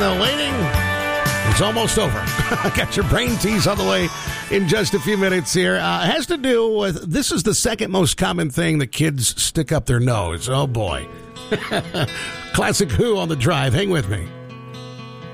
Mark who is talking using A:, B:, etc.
A: the waiting is almost over. I got your brain tease on the way in just a few minutes here. It has to do with, this is the second most common thing that kids stick up their nose. Oh, boy. Classic Who on the drive. Hang with me.